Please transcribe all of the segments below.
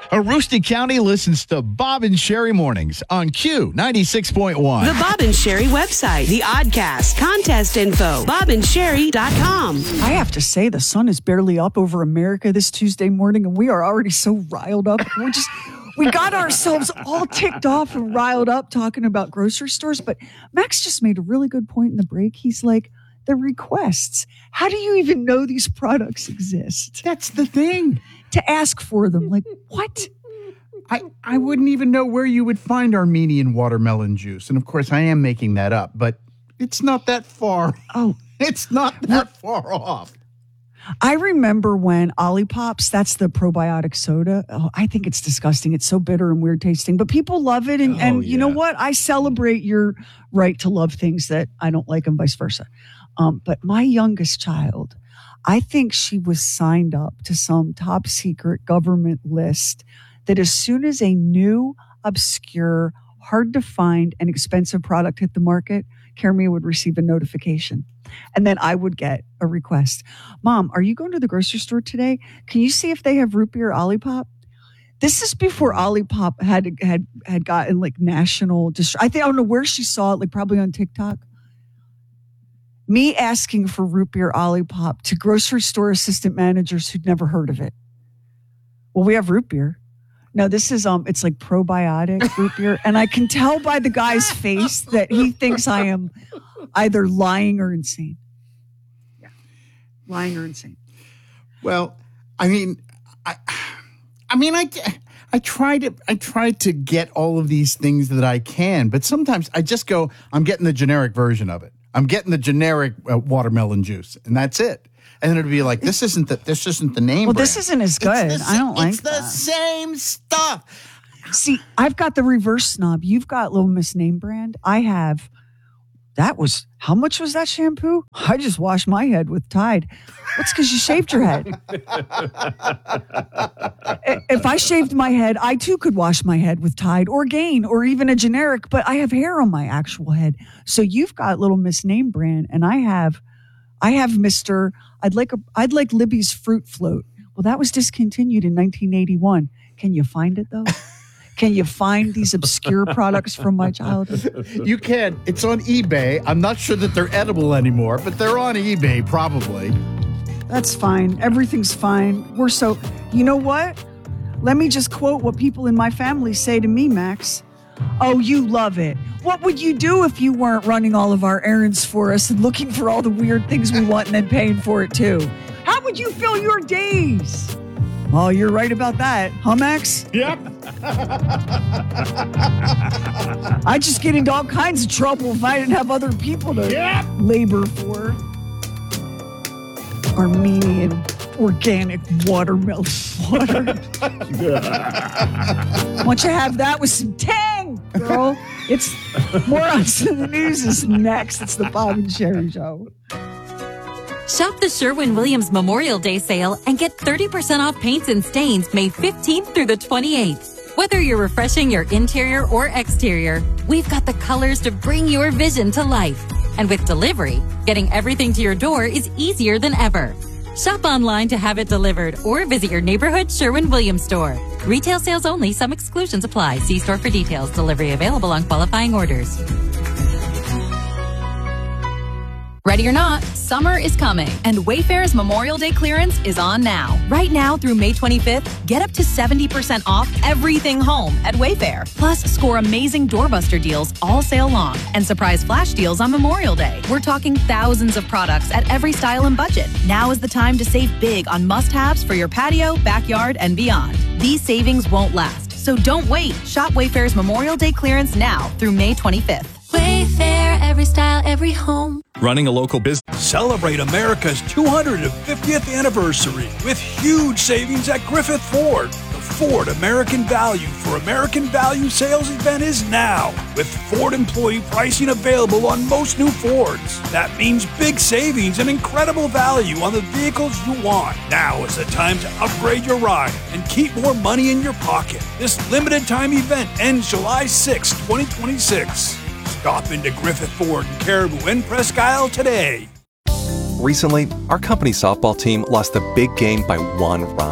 Aroostook County listens to Bob and Sherry Mornings on Q96.1. The Bob and Sherry website, the Oddcast, contest info, bobandsherry.com. I have to say, the sun is barely up over America this Tuesday morning, and we are already so riled up. We got ourselves all ticked off and riled up talking about grocery stores. But Max just made a really good point in the break. He's like, the requests. How do you even know these products exist? That's the thing. To ask for them. Like, what? I wouldn't even know where you would find Armenian watermelon juice. And of course, I am making that up, but it's not that far. Oh, it's not that far off. I remember when Olipop's, that's the probiotic soda. Oh, I think it's disgusting. It's so bitter and weird tasting, but people love it. And you know what? I celebrate your right to love things that I don't like and vice versa. But my youngest child, I think she was signed up to some top secret government list that as soon as a new, obscure, hard to find, and expensive product hit the market, Karamia would receive a notification. And then I would get a request. Mom, are you going to the grocery store today? Can you see if they have root beer Olipop? This is before Olipop had gotten like national. I don't know where she saw it, like probably on TikTok. Me asking for root beer Olipop to grocery store assistant managers who'd never heard of it. Well, we have root beer. No, this is it's like probiotic root beer, and I can tell by the guy's face that he thinks I am either lying or insane. Yeah, lying or insane. Well, I try to get all of these things that I can, but sometimes I just go, I'm getting the generic version of it. I'm getting the generic watermelon juice, and that's it. And then it'd be like, this isn't the name. Well, brand. This isn't as good. I don't like It's the same stuff. See, I've got the reverse snob. You've got Little Miss Name Brand. I have. How much was that shampoo? I just washed my head with Tide. That's because you shaved your head. If I shaved my head, I too could wash my head with Tide or Gain or even a generic, but I have hair on my actual head. So you've got Little Miss Name Brand, and I have Mr. I'd like Libby's Fruit Float. Well, that was discontinued in 1981. Can you find it though? Can you find these obscure products from my childhood? You can. It's on eBay. I'm not sure that they're edible anymore, but they're on eBay probably. That's fine. Everything's fine. You know what? Let me just quote what people in my family say to me, Max. Oh, you love it. What would you do if you weren't running all of our errands for us and looking for all the weird things we want and then paying for it too? How would you fill your days? Oh, you're right about that. Huh, Max? Yep. I'd just get into all kinds of trouble if I didn't have other people to labor for. Armenian organic watermelon water. Once you have that with some tang, girl, it's Morons in the News is next. It's the Bob and Sherry Show. Shop the Sherwin-Williams Memorial Day sale and get 30% off paints and stains May 15th through the 28th. Whether you're refreshing your interior or exterior, we've got the colors to bring your vision to life. And with delivery, getting everything to your door is easier than ever. Shop online to have it delivered or visit your neighborhood Sherwin-Williams store. Retail sales only. Some exclusions apply. See store for details. Delivery available on qualifying orders. Ready or not, summer is coming, and Wayfair's Memorial Day clearance is on now. Right now through May 25th, get up to 70% off everything home at Wayfair. Plus, score amazing doorbuster deals all sale long and surprise flash deals on Memorial Day. We're talking thousands of products at every style and budget. Now is the time to save big on must-haves for your patio, backyard, and beyond. These savings won't last, so don't wait. Shop Wayfair's Memorial Day clearance now through May 25th. Wayfair, every style, every home. Running a local business. Celebrate America's 250th anniversary with huge savings at Griffith Ford. The Ford American Value for American Value sales event is now, with Ford employee pricing available on most new Fords. That means big savings and incredible value on the vehicles you want. Now is the time to upgrade your ride and keep more money in your pocket. This limited time event ends July 6, 2026. Stop into Griffith Ford in Caribou and Presque Isle today. Recently, our company softball team lost the big game by 1 run.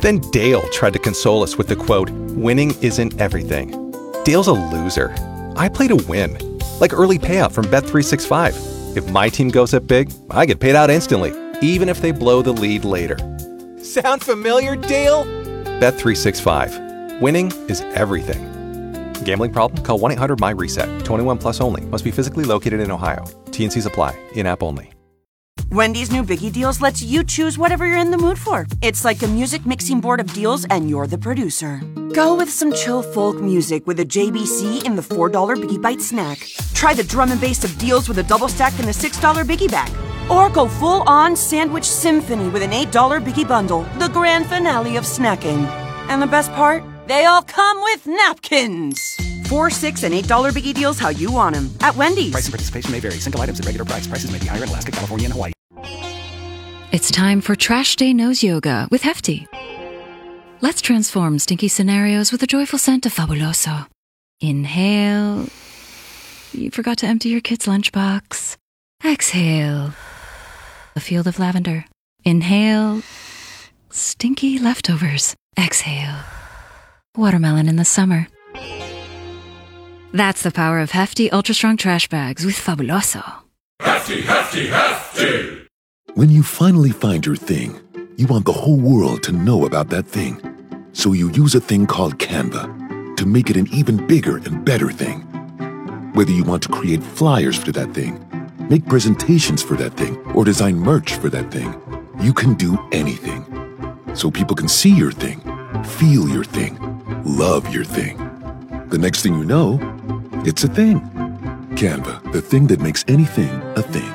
Then Dale tried to console us with the quote, "Winning isn't everything." Dale's a loser. I play to win. Like early payout from Bet365. If my team goes up big, I get paid out instantly, even if they blow the lead later. Sound familiar, Dale? Bet365. Winning is everything. Gambling problem? Call 1-800-MY-RESET. 21 plus only. Must be physically located in Ohio. T&Cs apply. In-app only. Wendy's new Biggie Deals lets you choose whatever you're in the mood for. It's like a music mixing board of deals, and you're the producer. Go with some chill folk music with a JBC in the $4 Biggie Bite snack. Try the drum and bass of deals with a double stack in the $6 Biggie Bag. Or go full-on sandwich symphony with an $8 Biggie Bundle, the grand finale of snacking. And the best part? They all come with napkins. $4, $6, and $8 Biggie Deals how you want them at Wendy's. Price and participation may vary. Single items at regular price. Prices may be higher in Alaska, California, and Hawaii. It's time for Trash Day Nose Yoga with Hefty. Let's transform stinky scenarios with a joyful scent of Fabuloso. Inhale. You forgot to empty your kid's lunchbox. Exhale. A field of lavender. Inhale. Stinky leftovers. Exhale. Watermelon in the summer. That's the power of Hefty Ultra Strong Trash Bags with Fabuloso. Hefty, Hefty, Hefty! When you finally find your thing, you want the whole world to know about that thing. So you use a thing called Canva to make it an even bigger and better thing. Whether you want to create flyers for that thing, make presentations for that thing, or design merch for that thing, you can do anything. So people can see your thing, feel your thing, love your thing. The next thing you know, it's a thing. Canva, the thing that makes anything a thing.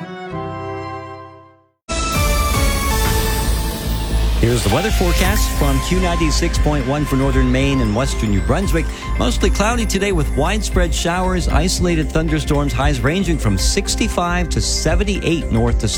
Here's the weather forecast from Q96.1 for northern Maine and western New Brunswick. Mostly cloudy today with widespread showers, isolated thunderstorms, highs ranging from 65 to 78 north to south.